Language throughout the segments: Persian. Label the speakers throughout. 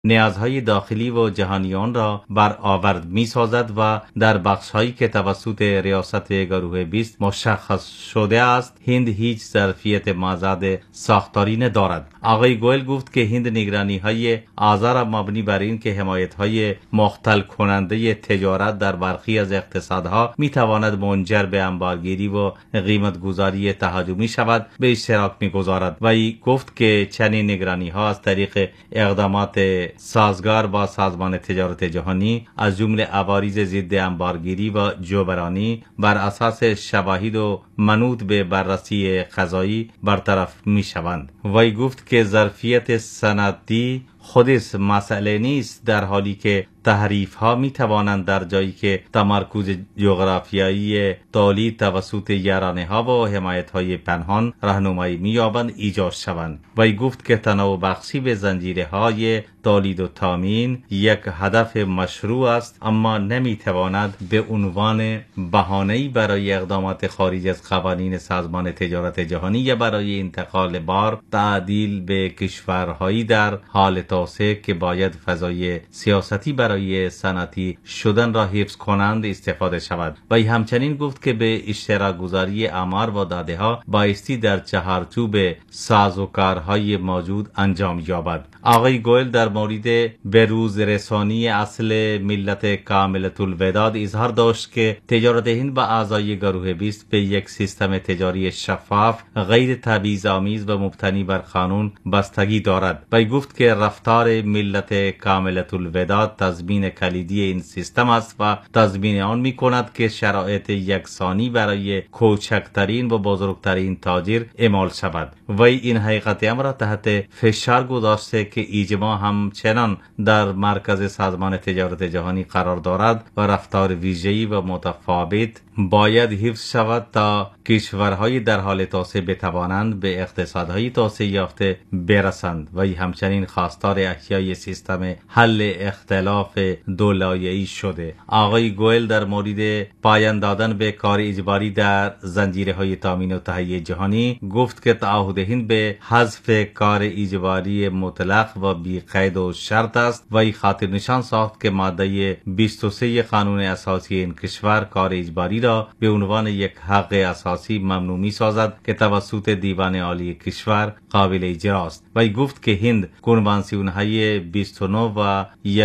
Speaker 1: نیازهای داخلی و جهانیان را برآورد می‌سازد و در بخش‌هایی که توسط ریاست گروه 20 مشخص شده است هند هیچ ظرفیت مازاد ساختاری ندارد. آقای گوئل گفت که هند نگرانی‌های آزار را مبنی بر این که حمایت‌های مختل کننده تجارت در برخی از اقتصادها می‌تواند منجر به انبارگیری و قیمت‌گذاری تهاجمی شود به اشتراک می‌گذارد و ای گفت که چنین نگرانی‌ها از طریق اقدامات سازگار با سازمان تجارت جهانی از جمله عوارض ضد انبارگیری و جبرانی بر اساس شواهد و منوط به بررسی قضایی برطرف می شوند. وی گفت که ظرفیت سندی خودش مسئله نیست، در حالی که تحریف ها می توانند در جایی که تمرکز جغرافیایی تولید توسط یارانه ها و حمایت های پنهان راهنمایی می یابند ایجاد شوند. وی گفت که تنوع بخشی به زنجیره های تولید و تامین یک هدف مشروع است، اما نمی تواند به عنوان بهانه‌ای برای اقدامات خارج از قوانین سازمان تجارت جهانی یا برای انتقال بار تعدیل به کشورهایی در حال توسعه که باید فضای سیاستی برای صنعتی شدن را حفظ کنند استفاده شود. و همچنین گفت که به اشتراک گذاری آمار و داده ها بایستی در چهارچوب سازوکارهای موجود انجام یابد. آقای گوئل در مورد بروز رسانی اصل ملت کاملة الوداد اظهار داشت که تجارت هند با اعضای گروه 20 به یک سیستم تجاری شفاف، غیر تبعیض‌آمیز و مبتنی بر قانون بستگی دارد. و گفت که رفتار ملت کاملة الوداد تضمین کلیدی این سیستم است و تضمین آن می کند که شرایط یکسانی برای کوچکترین و بزرگترین تاجر اعمال شود. و این حقیقت امر را تحت فشار گذاشته که اجماع همچنان در مرکز سازمان تجارت جهانی قرار دارد و رفتار ویژه‌ای و متفاوت باید حفظ شود تا کشورهای در حال توسعه بتوانند به اقتصادهای توسعه یافته برسند. و همچنین خواستار احیای سیستم حل اختلاف دولایه‌ای شده. آقای گوئل در مورد پایان دادن به کار اجباری در زنجیره‌های تامین و تهیه جهانی گفت که تعهد هند به حذف کار اجباری مطلق و بی قید و شرط است و ای خاطر نشان ساخت که ماده 23 قانون اساسی این کشور کار اجباری را به عنوان یک حق اساسی ممنوع می سازد که توسط دیوان عالی کشور قابل اجرا است. و ای گفت که هند کنوانسیون های 29 و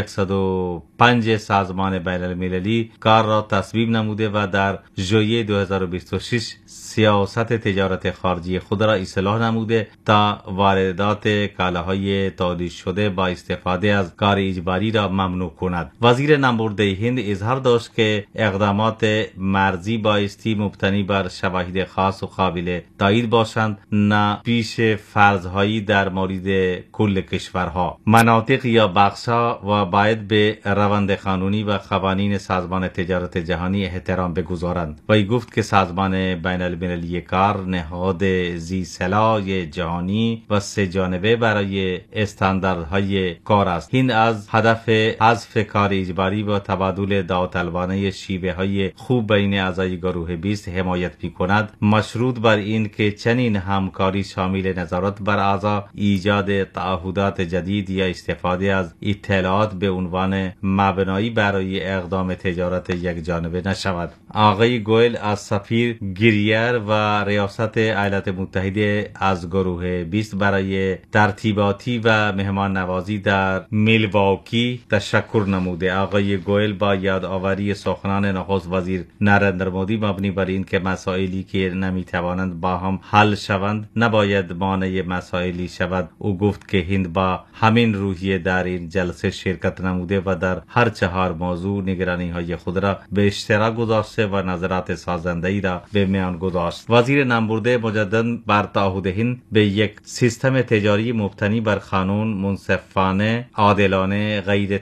Speaker 1: 105 سازمان بین المللی کار را تصویب نموده و در ژوئیه 2026 سیاست تجارت خارجی خود را اصلاح نموده تا واردات کالاهای تولید شده با استفاده از کار اجباری را ممنوع کند. وزیر نماینده هند اظهار داشت که اقدامات مرزی بایستی مبتنی بر شواهد خاص و قابل تایید باشند، نه پیش فرض‌هایی در مورد کل کشورها، مناطق یا بخش‌ها، و باید به روند قانونی و قوانین سازمان تجارت جهانی احترام بگذارند. و ای گفت که سازمان بین المللی کار نهاد ذی‌صلاح جهانی و سه جانبه برای استانداردهای کار است. هند از هدف حذف کار اجباری و تبادل داوطلبانه شیوه‌های خوب بین اعضای گروه 20 حمایت می‌کند، مشروط بر این که چنین همکاری شامل نظارت بر اعضا، ایجاد تعهدات جدید یا استفاده از اطلاعات به عنوان مبنایی برای اقدام تجارت یک جانبه نشود. آقای گوئل از سفیر گریر و ریاست ایالات متحده از گروه 20 برای ترتیباتی و مهمان نوازی در میلواکی تشکر نموده. آقای گوئل با یادآوری سخنان نخست وزیر نریندر مودی مبنی بر این که مسائلی که نمیتوانند با هم حل شوند نباید مانع مسائلی شود، او گفت که هند با همین روحیه در این جلسه شرکت نموده و در هر چهار موضوع نگرانی های خود را به اشتراک گذاشته و نظرات سازنده‌ای را به میان گذاشت. وزیر نماینده مجدداً بر تعهد هند به یک سیستم تجاری مبتنی بر قانون، منصفانه، عادلانه، غیر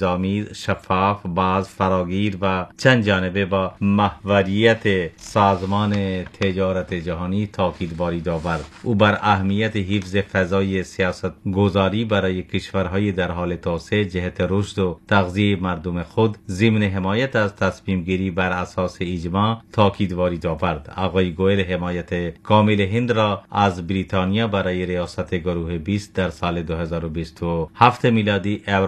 Speaker 1: تبعیض‌آمیز، شفاف، باز، فراگیر و چند جانبه با محوریت سازمان سازمان تجارت جهانی تاکیدواری آورد. او بر اهمیت حفظ فضای سیاست گذاری برای کشورهای در حال توسعه جهت رشد و تغذیه مردم خود ضمن حمایت از تصمیم گیری بر اساس اجماع تاکیدواری آورد. آقای گوئل حمایت کامل هند را از بریتانیا برای ریاست گروه 20 در سال 2027 میلادی